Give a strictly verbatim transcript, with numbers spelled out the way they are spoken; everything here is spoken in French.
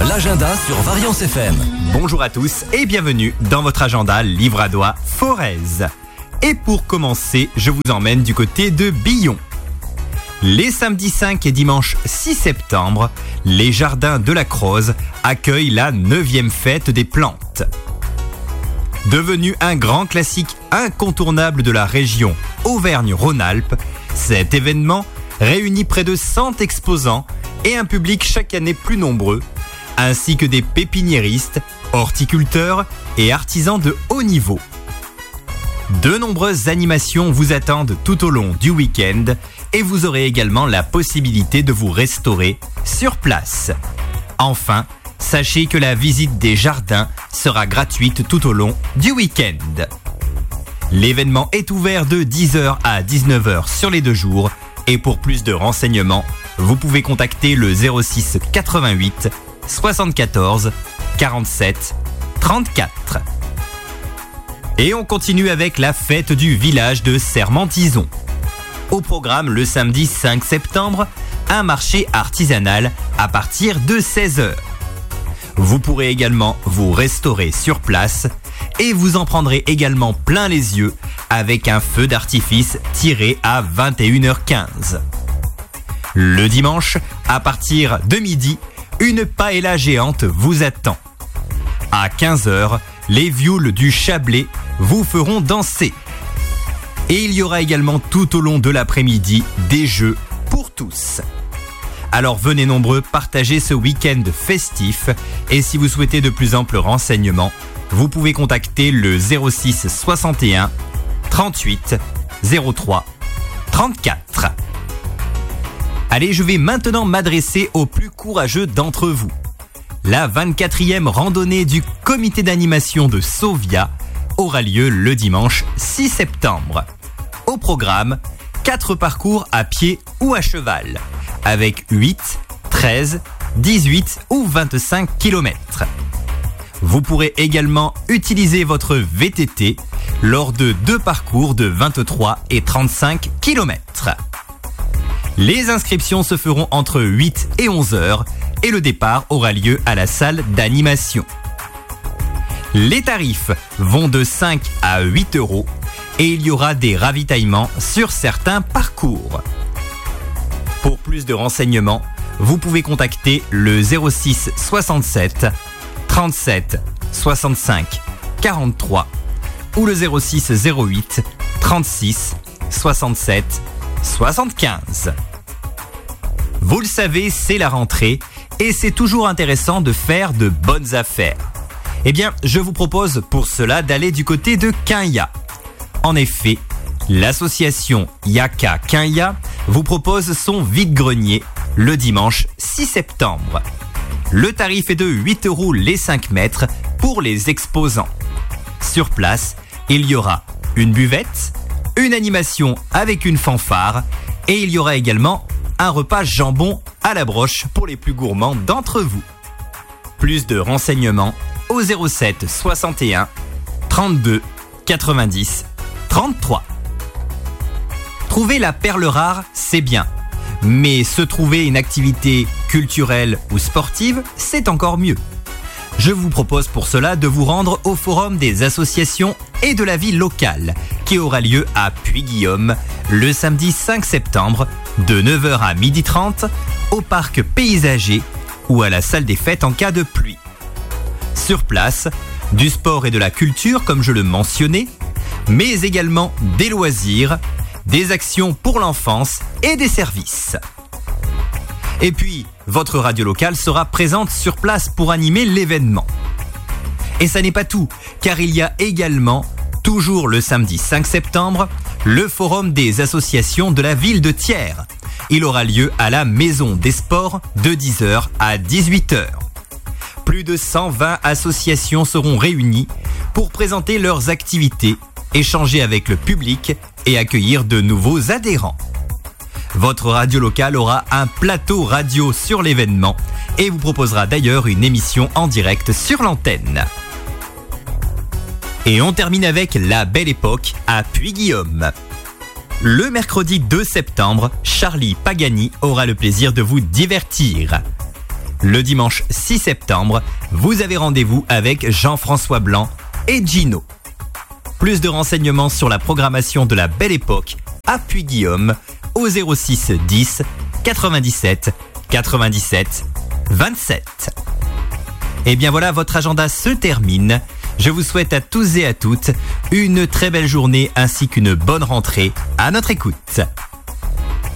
l'agenda sur Variance F M. Bonjour à tous et bienvenue dans votre agenda livradois Forez. Et pour commencer, je vous emmène du côté de Billon. Les samedis cinq et dimanche six septembre, les jardins de la Croze accueillent la neuvième fête des plantes. Devenu un grand classique incontournable de la région Auvergne-Rhône-Alpes, cet événement réunit près de cent exposants et un public chaque année plus nombreux, ainsi que des pépiniéristes, horticulteurs et artisans de haut niveau. De nombreuses animations vous attendent tout au long du week-end et vous aurez également la possibilité de vous restaurer sur place. Enfin, sachez que la visite des jardins sera gratuite tout au long du week-end. L'événement est ouvert de dix heures à dix-neuf heures sur les deux jours et pour plus de renseignements, vous pouvez contacter le zéro six quatre-vingt-huit soixante-quatorze quarante-sept trente-quatre. Et on continue avec la fête du village de Sermentizon. Au programme le samedi cinq septembre, un marché artisanal à partir de seize heures. Vous pourrez également vous restaurer sur place et vous en prendrez également plein les yeux avec un feu d'artifice tiré à vingt et une heures quinze. Le dimanche, à partir de midi, une paella géante vous attend. À quinze heures, les viols du Chablais vous feront danser. Et il y aura également tout au long de l'après-midi des jeux pour tous. Alors venez nombreux partager ce week-end festif et si vous souhaitez de plus amples renseignements, vous pouvez contacter le zéro six soixante et un trente-huit zéro trois trente-quatre. Allez, je vais maintenant m'adresser aux plus courageux d'entre vous. La vingt-quatrième randonnée du comité d'animation de Sauvia aura lieu le dimanche six septembre. Au programme, quatre parcours à pied ou à cheval, avec huit, treize, dix-huit ou vingt-cinq kilomètres. Vous pourrez également utiliser votre V T T lors de deux parcours de vingt-trois et trente-cinq kilomètres. Les inscriptions se feront entre huit et onze heures et le départ aura lieu à la salle d'animation. Les tarifs vont de cinq à huit euros et il y aura des ravitaillements sur certains parcours. Pour plus de renseignements, vous pouvez contacter le zéro six soixante-sept trente-sept soixante-cinq quarante-trois ou le zéro six zéro huit trente-six soixante-sept soixante-quinze. Vous le savez, c'est la rentrée et c'est toujours intéressant de faire de bonnes affaires. Eh bien, je vous propose pour cela d'aller du côté de Quinya. En effet, l'association Yaka Quinya vous propose son vide-grenier le dimanche six septembre. Le tarif est de huit euros les cinq mètres pour les exposants. Sur place, il y aura une buvette, une animation avec une fanfare et il y aura également un repas jambon à la broche pour les plus gourmands d'entre vous. Plus de renseignements au zéro sept soixante et un trente-deux quatre-vingt-dix trente-trois. Trouver la perle rare, c'est bien. Mais se trouver une activité culturelle ou sportive, c'est encore mieux. Je vous propose pour cela de vous rendre au Forum des associations et de la vie locale, qui aura lieu à Puy-Guillaume le samedi cinq septembre de neuf heures à midi trente au parc paysager ou à la salle des fêtes en cas de pluie. Sur place, du sport et de la culture comme je le mentionnais, mais également des loisirs, des actions pour l'enfance et des services. Et puis, votre radio locale sera présente sur place pour animer l'événement. Et ça n'est pas tout, car il y a également, toujours le samedi cinq septembre, le forum des associations de la ville de Thiers. Il aura lieu à la Maison des Sports de dix heures à dix-huit heures. Plus de cent vingt associations seront réunies pour présenter leurs activités, échanger avec le public et accueillir de nouveaux adhérents. Votre radio locale aura un plateau radio sur l'événement et vous proposera d'ailleurs une émission en direct sur l'antenne. Et on termine avec la belle époque à Puy-Guillaume. Le mercredi deux septembre, Charlie Pagani aura le plaisir de vous divertir. Le dimanche six septembre, vous avez rendez-vous avec Jean-François Blanc et Gino. Plus de renseignements sur la programmation de la Belle Époque à Puy-Guillaume au zéro six dix quatre-vingt-dix-sept quatre-vingt-dix-sept vingt-sept. Et bien voilà, votre agenda se termine. Je vous souhaite à tous et à toutes une très belle journée ainsi qu'une bonne rentrée à notre écoute.